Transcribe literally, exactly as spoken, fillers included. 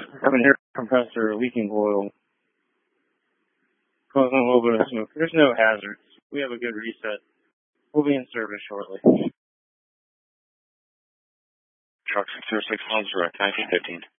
Having air compressor leaking oil, causing a little bit of smoke. There's no hazards. We have a good reset. We'll be in service shortly. Truck six zero six one, direct nineteen fifteen.